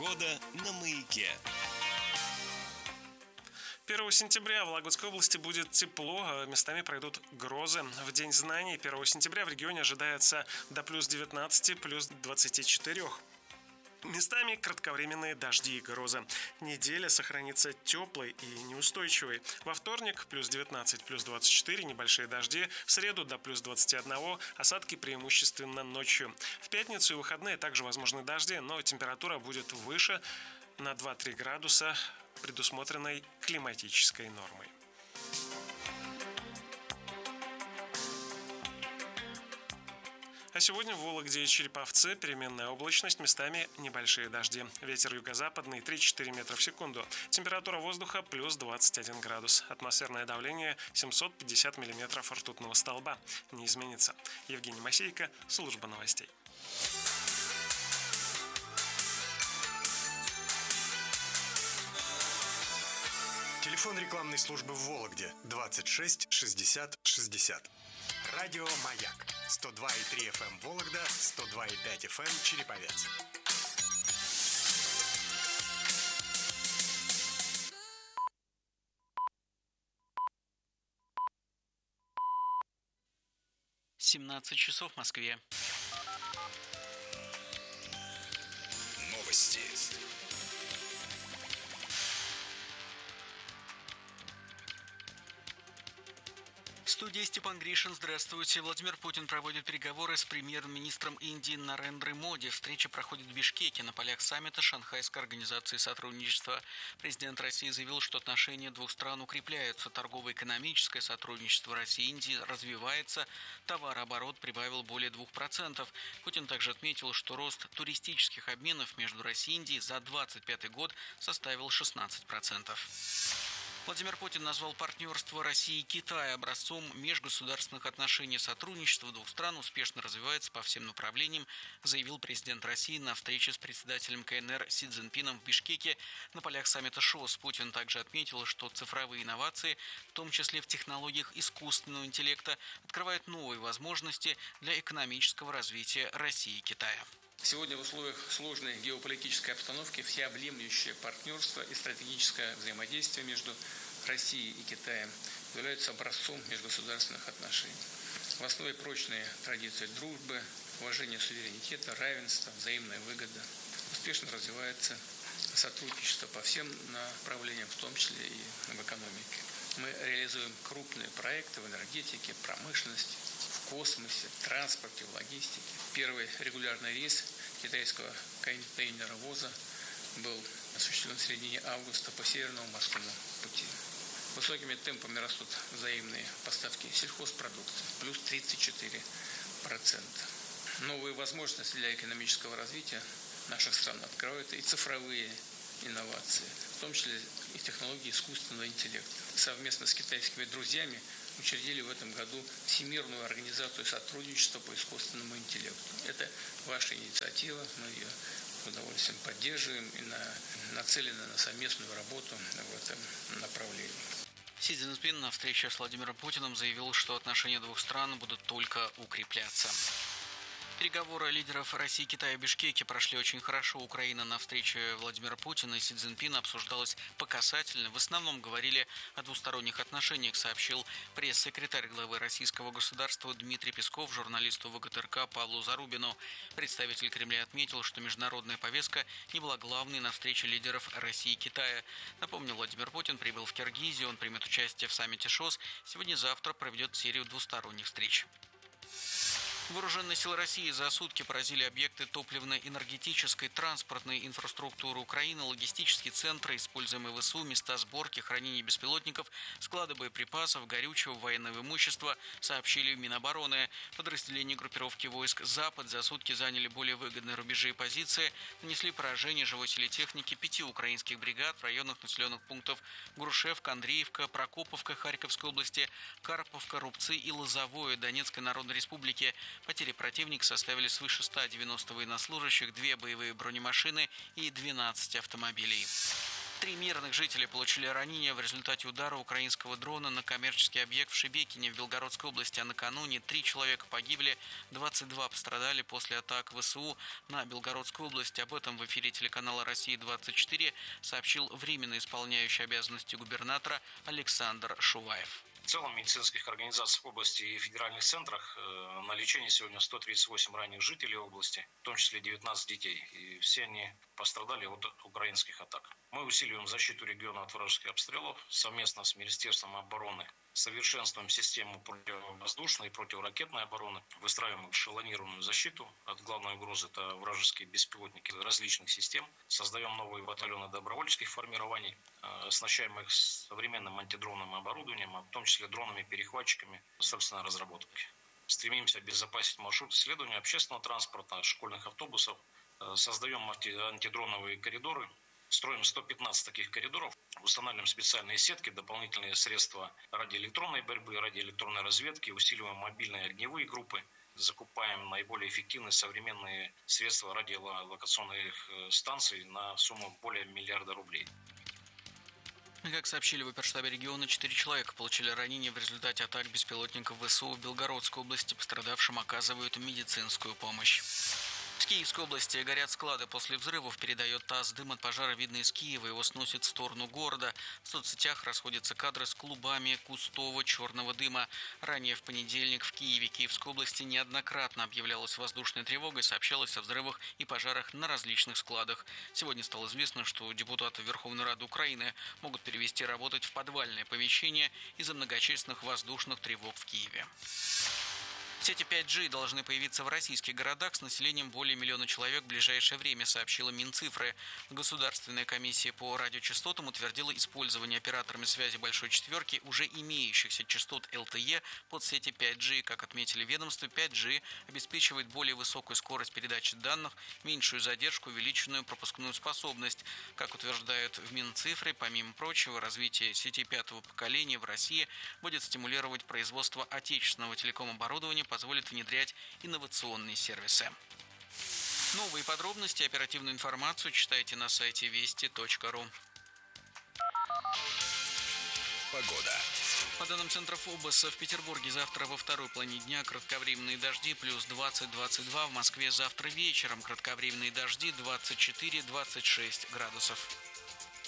Погода на Маяке. 1 сентября в Вологодской области будет тепло, местами пройдут грозы. В День знаний 1 сентября в регионе ожидается до плюс 19, плюс 24. Местами кратковременные дожди и грозы. Неделя сохранится теплой и неустойчивой. Во вторник плюс 19, плюс 24, небольшие дожди. В среду до плюс 21, осадки преимущественно ночью. В пятницу и выходные также возможны дожди, но температура будет выше на 2-3 градуса предусмотренной климатической нормой. А сегодня в Вологде и Череповце переменная облачность, местами небольшие дожди. Ветер юго-западный 3-4 метра в секунду. Температура воздуха плюс 21 градус. Атмосферное давление 750 миллиметров ртутного столба. Не изменится. Евгений Масейко, служба новостей. Телефон рекламной службы в Вологде 26 60 60. Радио «Маяк» 102,3 FM Вологда, 102,5 FM Череповец. часов в Москве. Новости. В студии Степан Гришин. Здравствуйте. Владимир Путин проводит переговоры с премьер-министром Индии Нарендрой Моди. Встреча проходит в Бишкеке на полях саммита Шанхайской организации сотрудничества. Президент России заявил, что отношения двух стран укрепляются. Торгово-экономическое сотрудничество России и Индии развивается. Товарооборот прибавил более 2%. Путин также отметил, что рост туристических обменов между Россией и Индией за 2025 год составил 16%. Владимир Путин назвал партнерство России и Китая образцом межгосударственных отношений. Сотрудничество двух стран успешно развивается по всем направлениям, заявил президент России на встрече с председателем КНР Си Цзиньпином в Бишкеке на полях саммита ШОС. Путин также отметил, что цифровые инновации, в том числе в технологиях искусственного интеллекта, открывают новые возможности для экономического развития России и Китая. Сегодня в условиях сложной геополитической обстановки всеобъемлющее партнерство и стратегическое взаимодействие между Россией и Китаем являются образцом межгосударственных отношений. В основе прочные традиции дружбы, уважение суверенитета, равенства, взаимная выгода. Успешно развивается сотрудничество по всем направлениям, в том числе и в экономике. Мы реализуем крупные проекты в энергетике, промышленности, в космосе, транспорте, в логистике. Первый регулярный рейс китайского контейнеровоза был осуществлен в середине августа по Северному морскому пути. Высокими темпами растут взаимные поставки сельхозпродукции, плюс 34%. Новые возможности для экономического развития наших стран открывают и цифровые инновации, в том числе и технологии искусственного интеллекта. Совместно с китайскими друзьями учредили в этом году Всемирную организацию сотрудничества по искусственному интеллекту. Это ваша инициатива, мы ее с удовольствием поддерживаем и нацелены на совместную работу в этом направлении. Си Цзиньпин на встрече с Владимиром Путиным заявил, что отношения двух стран будут только укрепляться. Переговоры лидеров России и Китая в Бишкеке прошли очень хорошо. Украина на встрече Владимира Путина и Си Цзиньпина обсуждалась по касательно. В основном говорили о двусторонних отношениях, сообщил пресс-секретарь главы российского государства Дмитрий Песков журналисту ВГТРК Павлу Зарубину. Представитель Кремля отметил, что международная повестка не была главной на встрече лидеров России и Китая. Напомню, Владимир Путин прибыл в Киргизию, он примет участие в саммите ШОС. Сегодня-завтра проведет серию двусторонних встреч. Вооруженные силы России за сутки поразили объекты топливно-энергетической, транспортной инфраструктуры Украины, логистические центры, используемые ВСУ, места сборки, хранения беспилотников, склады боеприпасов, горючего, военного имущества, сообщили в Минобороны. Подразделения группировки войск «Запад» за сутки заняли более выгодные рубежи и позиции, нанесли поражение живой силе техники 5 украинских бригад в районах населенных пунктов Грушевка, Андреевка, Прокоповка Харьковской области, Карповка, Рубцы и Лозовое Донецкой Народной Республики. Потери противника составили свыше 190 военнослужащих, 2 боевые бронемашины и 12 автомобилей. 3 мирных жителя получили ранения в результате удара украинского дрона на коммерческий объект в Шебекине в Белгородской области. А накануне 3 человека погибли, 22 пострадали после атак ВСУ на Белгородскую область. Об этом в эфире телеканала «Россия-24» сообщил временно исполняющий обязанности губернатора Александр Шуваев. В целом медицинских организаций в области и федеральных центрах на лечении сегодня 138 раненых жителей области, в том числе 19 детей. И все они пострадали от украинских атак. Мы усиливаем защиту региона от вражеских обстрелов совместно с Министерством обороны. Совершенствуем систему противовоздушной и противоракетной обороны. Выстраиваем эшелонированную защиту от главной угрозы – это вражеские беспилотники различных систем. Создаем новые батальоны добровольческих формирований. Оснащаем их современным антидронным оборудованием, в том числе дронами-перехватчиками собственной разработки. Стремимся обезопасить маршрут исследования общественного транспорта, школьных автобусов. Создаем антидроновые коридоры. Строим 115 таких коридоров, устанавливаем специальные сетки, дополнительные средства радиоэлектронной борьбы, радиоэлектронной разведки, усиливаем мобильные огневые группы, закупаем наиболее эффективные современные средства радиолокационных станций на сумму более миллиарда рублей. Как сообщили в оперштабе региона, 4 человека получили ранения в результате атак беспилотников ВСУ в Белгородской области. Пострадавшим оказывают медицинскую помощь. В Киевской области горят склады после взрывов, передает ТАСС. Дым от пожара видно из Киева, его сносит в сторону города. В соцсетях расходятся кадры с клубами густого черного дыма. Ранее в понедельник в Киеве, Киевской области неоднократно объявлялась воздушной тревогой, сообщалось о взрывах и пожарах на различных складах. Сегодня стало известно, что депутаты Верховной Рады Украины могут перевести работать в подвальное помещение из-за многочисленных воздушных тревог в Киеве. Сети 5G должны появиться в российских городах с населением более миллиона человек в ближайшее время, сообщила Минцифры. Государственная комиссия по радиочастотам утвердила использование операторами связи Большой Четверки уже имеющихся частот LTE под сети 5G. Как отметили ведомство, 5G обеспечивает более высокую скорость передачи данных, меньшую задержку, увеличенную пропускную способность. Как утверждают в Минцифры, помимо прочего, развитие сетей пятого поколения в России будет стимулировать производство отечественного телеком-оборудования, позволит внедрять инновационные сервисы. Новые подробности и оперативную информацию читайте на сайте вести.ру. Погода. По данным Центра ФОБОСа, в Петербурге завтра во второй половине дня кратковременные дожди плюс 20-22, в Москве завтра вечером кратковременные дожди 24-26 градусов.